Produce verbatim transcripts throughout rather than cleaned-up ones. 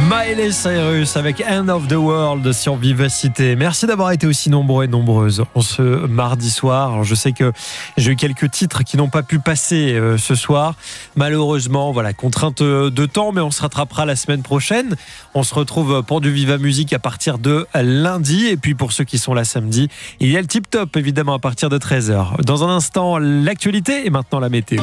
Miley Cyrus avec End of the World sur Vivacité. Merci d'avoir été aussi nombreux et nombreuses en ce mardi soir. Alors je sais que j'ai eu quelques titres qui n'ont pas pu passer euh, ce soir. Malheureusement, voilà, contrainte de temps, mais on se rattrapera la semaine prochaine. On se retrouve pour du Viva Musique à partir de lundi. Et puis pour ceux qui sont là samedi, il y a le Tip Top évidemment à partir de treize heures. Dans un instant, l'actualité et maintenant la météo.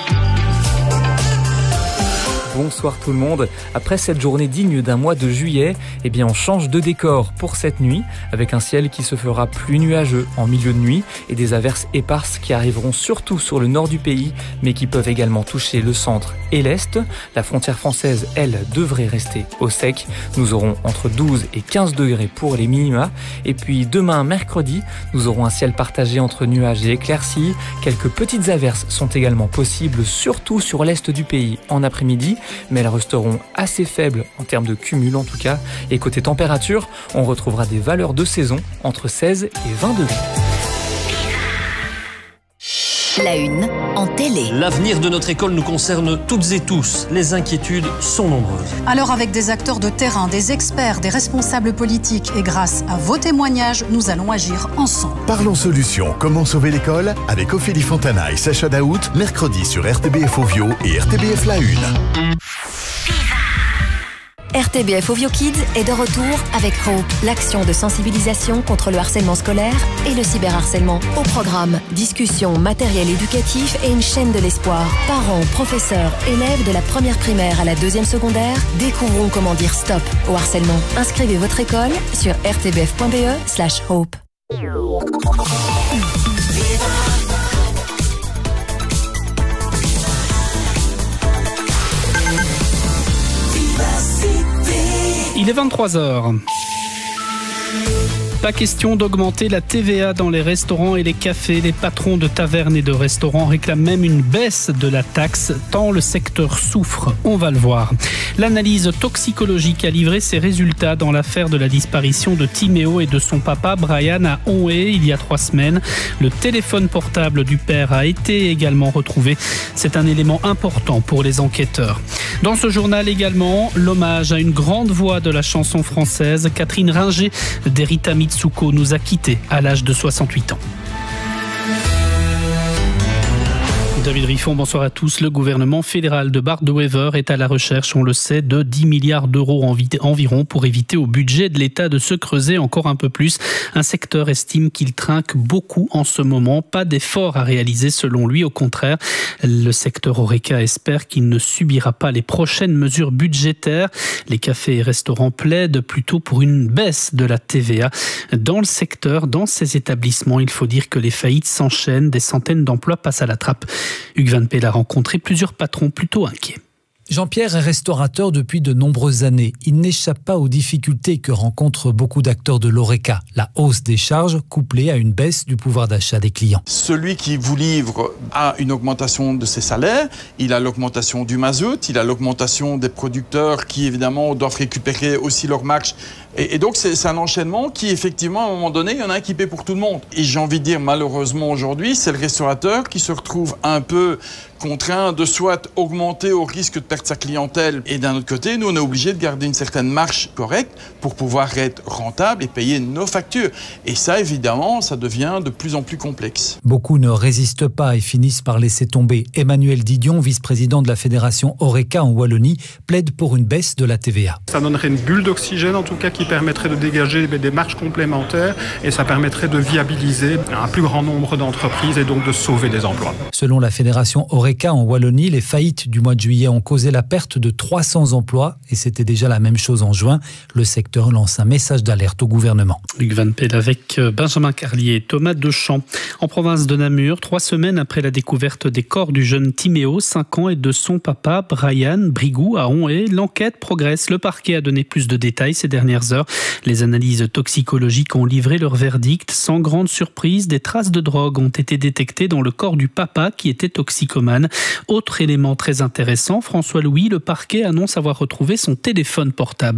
Bonsoir tout le monde. Après cette journée digne d'un mois de juillet, eh bien on change de décor pour cette nuit, avec un ciel qui se fera plus nuageux en milieu de nuit et des averses éparses qui arriveront surtout sur le nord du pays, mais qui peuvent également toucher le centre et l'est. La frontière française, elle, devrait rester au sec. Nous aurons entre douze et quinze degrés pour les minima. Et puis demain, mercredi, nous aurons un ciel partagé entre nuages et éclaircies. Quelques petites averses sont également possibles, surtout sur l'est du pays en après-midi, mais elles resteront assez faibles en termes de cumul en tout cas. Et côté température, on retrouvera des valeurs de saison entre seize et vingt degrés. La une en télé. L'avenir de notre école nous concerne toutes et tous. Les inquiétudes sont nombreuses. Alors avec des acteurs de terrain, des experts, des responsables politiques et grâce à vos témoignages, nous allons agir ensemble. Parlons solutions. Comment sauver l'école avec Ophélie Fontana et Sacha Daout, mercredi sur R T B F Ovio et R T B F La Une. R T B F Ovio Kids est de retour avec Hope, l'action de sensibilisation contre le harcèlement scolaire et le cyberharcèlement. Au programme, discussions, matériel éducatif et une chaîne de l'espoir. Parents, professeurs, élèves de la première primaire à la deuxième secondaire, découvrons comment dire stop au harcèlement. Inscrivez votre école sur r t b f point b e slash hope. Il est vingt-trois heures. Pas question d'augmenter la T V A dans les restaurants et les cafés. Les patrons de tavernes et de restaurants réclament même une baisse de la taxe, tant le secteur souffre. On va le voir. L'analyse toxicologique a livré ses résultats dans l'affaire de la disparition de Timéo et de son papa Brian à Onhé il y a trois semaines. Le téléphone portable du père a été également retrouvé. C'est un élément important pour les enquêteurs. Dans ce journal également, l'hommage à une grande voix de la chanson française, Catherine Ringer d'Erita Mitsuko, nous a quittés à l'âge de soixante-huit ans. David Riffon, bonsoir à tous. Le gouvernement fédéral de Bart de Wever est à la recherche, on le sait, de dix milliards d'euros environ pour éviter au budget de l'État de se creuser encore un peu plus. Un secteur estime qu'il trinque beaucoup en ce moment. Pas d'effort à réaliser selon lui. Au contraire, le secteur Horeca espère qu'il ne subira pas les prochaines mesures budgétaires. Les cafés et restaurants plaident plutôt pour une baisse de la T V A. Dans le secteur, dans ces établissements, il faut dire que les faillites s'enchaînent. Des centaines d'emplois passent à la trappe. Hugues Van Peel a rencontré plusieurs patrons plutôt inquiets. Jean-Pierre est restaurateur depuis de nombreuses années. Il n'échappe pas aux difficultés que rencontrent beaucoup d'acteurs de l'Horeca. La hausse des charges couplée à une baisse du pouvoir d'achat des clients. Celui qui vous livre a une augmentation de ses salaires, il a l'augmentation du mazout, il a l'augmentation des producteurs qui évidemment doivent récupérer aussi leur marge. Et, et donc c'est, c'est un enchaînement qui effectivement à un moment donné, il y en a un qui paie pour tout le monde. Et j'ai envie de dire malheureusement aujourd'hui, c'est le restaurateur qui se retrouve un peu contraint de soit augmenter au risque de perdre sa clientèle et d'un autre côté, nous on est obligé de garder une certaine marge correcte pour pouvoir être rentable et payer nos factures. Et ça évidemment, ça devient de plus en plus complexe. Beaucoup ne résistent pas et finissent par laisser tomber. Emmanuel Didion, vice-président de la fédération Horeca en Wallonie, plaide pour une baisse de la T V A. Ça donnerait une bulle d'oxygène en tout cas qui permettrait de dégager des marges complémentaires et ça permettrait de viabiliser un plus grand nombre d'entreprises et donc de sauver des emplois. Selon la fédération Horeca en Wallonie, les faillites du mois de juillet ont causé la perte de trois cents emplois et c'était déjà la même chose en juin. Le secteur lance un message d'alerte au gouvernement. Hugues Van Peel avec Benjamin Carlier et Thomas Dechamps. En province de Namur, trois semaines après la découverte des corps du jeune Timéo, cinq ans, et de son papa Brian Brigou à Onhé, l'enquête progresse. Le parquet a donné plus de détails ces dernières heures. Les analyses toxicologiques ont livré leur verdict. Sans grande surprise, des traces de drogue ont été détectées dans le corps du papa qui était toxicomane. Autre élément très intéressant, François Louis, le parquet annonce avoir retrouvé son téléphone portable.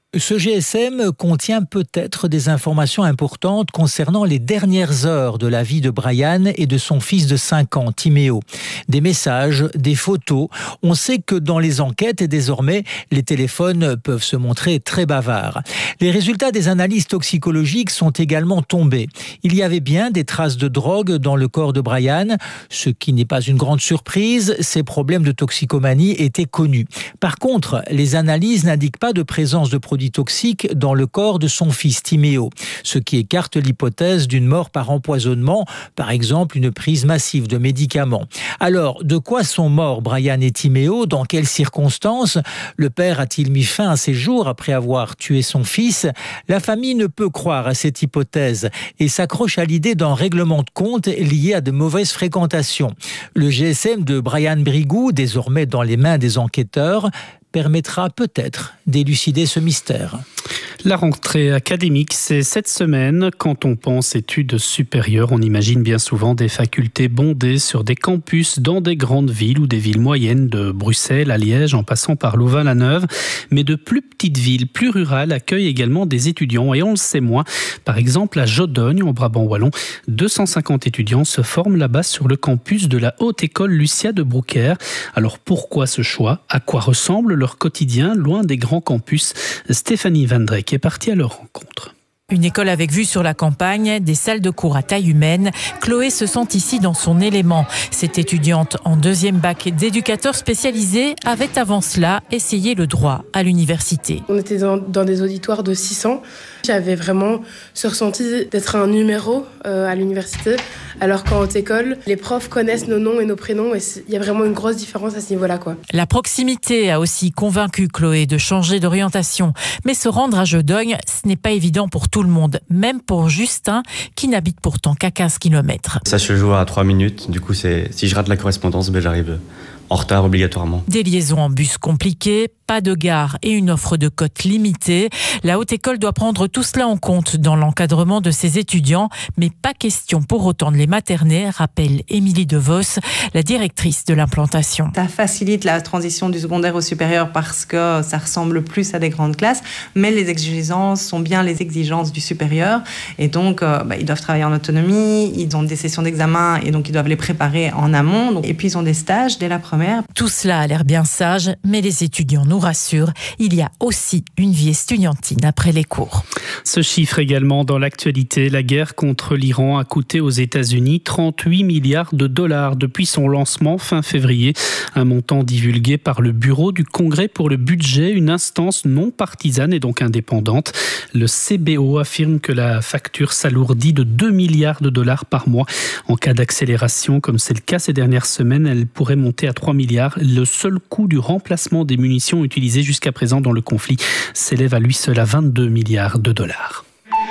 Ce G S M contient peut-être des informations importantes concernant les dernières heures de la vie de Brian et de son fils de cinq ans, Timéo. Des messages, des photos. On sait que dans les enquêtes, désormais, les téléphones peuvent se montrer très bavards. Les résultats des analyses toxicologiques sont également tombés. Il y avait bien des traces de drogue dans le corps de Brian, ce qui n'est pas une grande surprise. Ses problèmes de toxicomanie étaient connus. Par contre, les analyses n'indiquent pas de présence de produits toxiques dans le corps de son fils Timéo, ce qui écarte l'hypothèse d'une mort par empoisonnement, par exemple une prise massive de médicaments. Alors, de quoi sont morts Brian et Timéo? Dans quelles circonstances? Le père a-t-il mis fin à ses jours après avoir tué son fils? La famille ne peut croire à cette hypothèse et s'accroche à l'idée d'un règlement de compte lié à de mauvaises fréquentations. Le G S M de Brian Brigou, désormais dans les mains des enquêteurs, permettra peut-être d'élucider ce mystère. La rentrée académique, c'est cette semaine. Quand on pense études supérieures, on imagine bien souvent des facultés bondées sur des campus dans des grandes villes ou des villes moyennes, de Bruxelles à Liège en passant par Louvain-la-Neuve. Mais de plus petites villes, plus rurales, accueillent également des étudiants et on le sait moins. Par exemple, à Jodogne, en Brabant wallon, deux cent cinquante étudiants se forment là-bas sur le campus de la Haute École Lucia de Brouckère. Alors pourquoi ce choix? À quoi ressemble leur quotidien loin des grands campus? Stéphanie Van Dreyck est partie à leur rencontre. Une école avec vue sur la campagne, des salles de cours à taille humaine. Chloé se sent ici dans son élément. Cette étudiante en deuxième bac d'éducateur spécialisé avait avant cela essayé le droit à l'université. On était dans, dans des auditoires de six cents. J'avais vraiment ce ressenti d'être un numéro euh, à l'université, alors qu'en haute école, les profs connaissent nos noms et nos prénoms et il y a vraiment une grosse différence à ce niveau-là, quoi. La proximité a aussi convaincu Chloé de changer d'orientation. Mais se rendre à Jodogne, ce n'est pas évident pour tout le monde, même pour Justin, qui n'habite pourtant qu'à quinze kilomètres. Ça se joue à trois minutes, du coup c'est, si je rate la correspondance, ben j'arrive en retard obligatoirement. Des liaisons en bus compliquées, pas de gare et une offre de cotes limitée. La Haute École doit prendre tout cela en compte dans l'encadrement de ses étudiants, mais pas question pour autant de les materner, rappelle Émilie DeVos, la directrice de l'implantation. Ça facilite la transition du secondaire au supérieur parce que ça ressemble plus à des grandes classes, mais les exigences sont bien les exigences du supérieur et donc euh, bah, ils doivent travailler en autonomie, ils ont des sessions d'examen et donc ils doivent les préparer en amont, et puis ils ont des stages dès la première. Tout cela a l'air bien sage, mais les étudiants nous rassurent, il y a aussi une vie estudiantine après les cours. Ce chiffre également dans l'actualité, la guerre contre l'Iran a coûté aux États-Unis trente-huit milliards de dollars depuis son lancement fin février. Un montant divulgué par le Bureau du Congrès pour le budget, une instance non partisane et donc indépendante. Le C B O affirme que la facture s'alourdit de deux milliards de dollars par mois. En cas d'accélération, comme c'est le cas ces dernières semaines, elle pourrait monter à trois milliards. Le seul coût du remplacement des munitions utilisées jusqu'à présent dans le conflit s'élève à lui seul à vingt-deux milliards de dollars.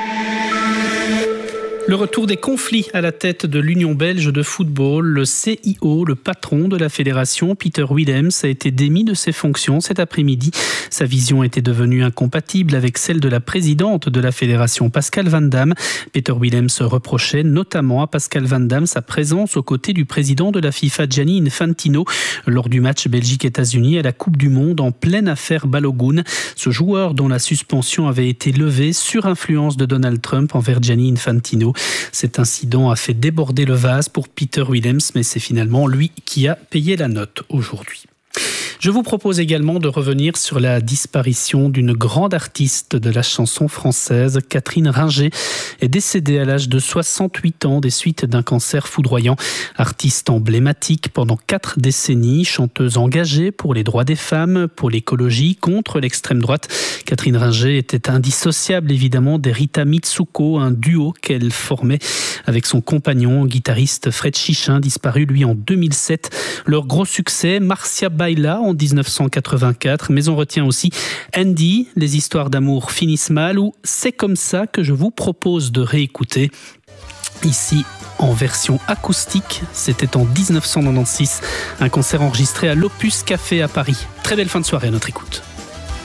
Le retour des conflits à la tête de l'Union belge de football, le C I O, le patron de la fédération, Peter Willems, a été démis de ses fonctions cet après-midi. Sa vision était devenue incompatible avec celle de la présidente de la fédération, Pascal Van Damme. Peter Willems reprochait notamment à Pascal Van Damme sa présence aux côtés du président de la FIFA, Gianni Infantino, lors du match Belgique-États-Unis à la Coupe du Monde en pleine affaire Balogun. Ce joueur dont la suspension avait été levée sur influence de Donald Trump envers Gianni Infantino. Cet incident a fait déborder le vase pour Peter Willems, mais c'est finalement lui qui a payé la note aujourd'hui. Je vous propose également de revenir sur la disparition d'une grande artiste de la chanson française. Catherine Ringer est décédée à l'âge de soixante-huit ans des suites d'un cancer foudroyant. Artiste emblématique pendant quatre décennies, chanteuse engagée pour les droits des femmes, pour l'écologie, contre l'extrême droite. Catherine Ringer était indissociable évidemment des Rita Mitsuko, un duo qu'elle formait avec son compagnon, guitariste Fred Chichin, disparu lui en deux mille sept. Leur gros succès, Marcia Baila en dix-neuf cent quatre-vingt-quatre, mais on retient aussi Andy, les histoires d'amour finissent mal, ou C'est comme ça que je vous propose de réécouter. Ici, en version acoustique, c'était en dix-neuf cent quatre-vingt-seize, un concert enregistré à l'Opus Café à Paris. Très belle fin de soirée à notre écoute.